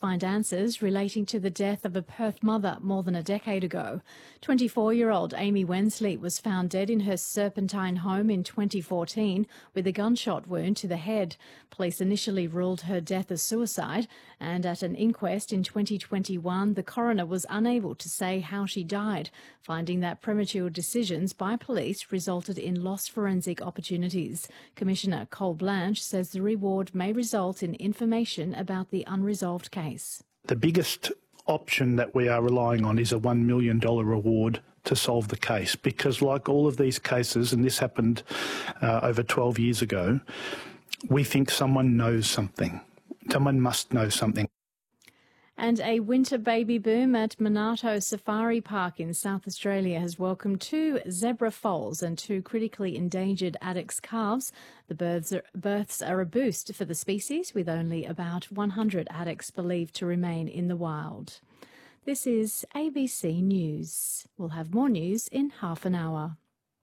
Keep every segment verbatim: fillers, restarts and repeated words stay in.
find answers relating to the death of a Perth mother more than a decade ago. twenty-four-year-old Amy Wensley was found dead in her Serpentine home in twenty fourteen with a gunshot wound to the head. Police initially ruled her death a suicide, and at an inquest in twenty twenty-one, the coroner was unable to say how she died, finding that premature decisions by police resulted in lost forensic opportunities. Commissioner Cole Blanche says the reward may result in information about the unresolved case. The biggest option that we are relying on is a one million dollars reward to solve the case, because like all of these cases, and this happened uh, over twelve years ago, we think someone knows something. Someone must know something. And a winter baby boom at Monarto Safari Park in South Australia has welcomed two zebra foals and two critically endangered addax calves. The births are, births are a boost for the species, with only about one hundred addax believed to remain in the wild. This is A B C News. We'll have more news in half an hour.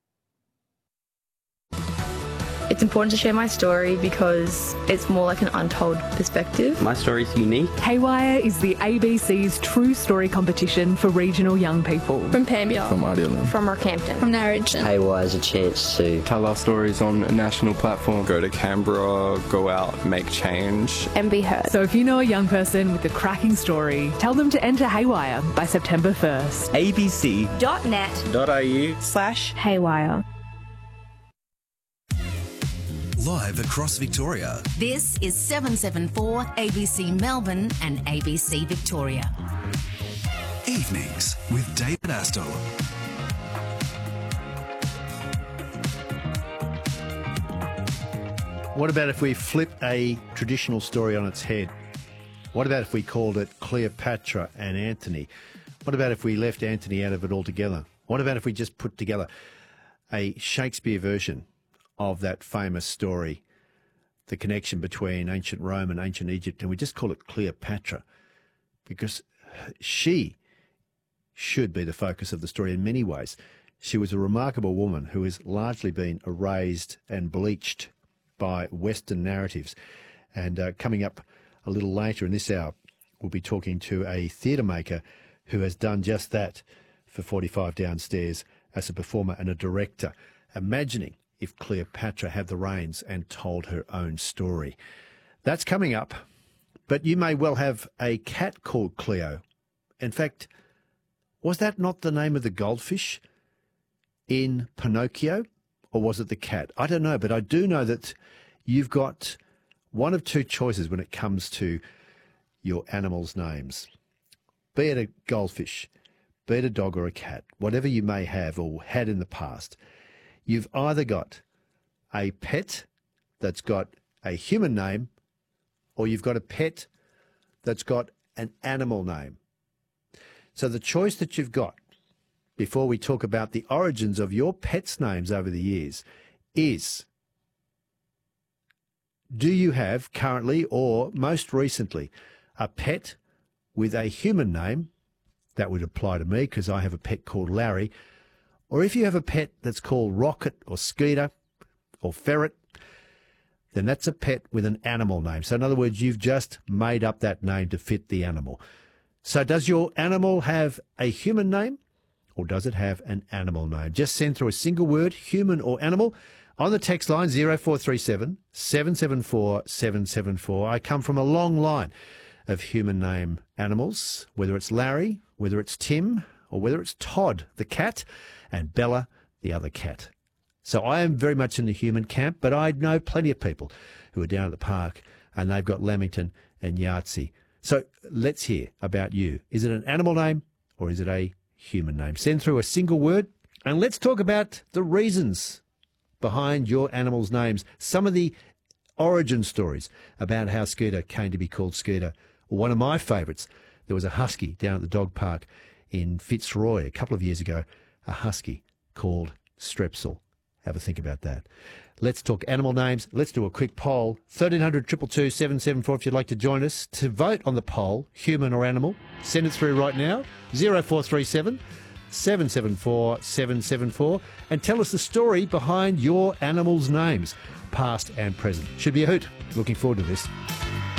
It's important to share my story because it's more like an untold perspective. My story is unique. Haywire is the A B C's true story competition for regional young people. From Pambia. From Idealand. From Rockhampton. From Narrogin. Haywire is a chance to tell our stories on a national platform. Go to Canberra, go out, make change. And be heard. So if you know a young person with a cracking story, tell them to enter Haywire by September first. A B C dot net dot A U slash Haywire. Live across Victoria. This is seven seven four A B C Melbourne and A B C Victoria. Evenings with David Astle. What about if we flip a traditional story on its head? What about if we called it Cleopatra and Antony? What about if we left Antony out of it altogether? What about if we just put together a Shakespeare version of that famous story, the connection between ancient Rome and ancient Egypt, and we just call it Cleopatra, because she should be the focus of the story in many ways. She was a remarkable woman who has largely been erased and bleached by Western narratives. And uh, coming up a little later in this hour, we'll be talking to a theatre maker who has done just that for forty-five Downstairs as a performer and a director, imagining if Cleopatra had the reins and told her own story. That's coming up. But you may well have a cat called Cleo. In fact, was that not the name of the goldfish in Pinocchio? Or was it the cat? I don't know, but I do know that you've got one of two choices when it comes to your animals' names. Be it a goldfish, be it a dog or a cat, whatever you may have or had in the past. You've either got a pet that's got a human name, or you've got a pet that's got an animal name. So the choice that you've got, before we talk about the origins of your pets' names over the years, is, do you have currently or most recently a pet with a human name? That would apply to me because I have a pet called Larry. Or if you have a pet that's called Rocket or Skeeter or Ferret, then that's a pet with an animal name. So in other words, you've just made up that name to fit the animal. So does your animal have a human name, or does it have an animal name? Just send through a single word, human or animal, on the text line zero four three seven, seven seven four, seven seven four. I come from a long line of human name animals, whether it's Larry, whether it's Tim, or whether it's Todd, the cat, and Bella, the other cat. So I am very much in the human camp, but I know plenty of people who are down at the park and they've got Lamington and Yahtzee. So let's hear about you. Is it an animal name or is it a human name? Send through a single word and let's talk about the reasons behind your animals' names. Some of the origin stories about how Scooter came to be called Scooter. One of my favourites, there was a husky down at the dog park in Fitzroy a couple of years ago, a husky called Strepsil. Have a think about that. Let's talk animal names. Let's do a quick poll. thirteen hundred, two two two, seven seven four if you'd like to join us to vote on the poll, human or animal. Send it through right now, zero four three seven, seven seven four, seven seven four, and tell us the story behind your animals' names, past and present. Should be a hoot. Looking forward to this.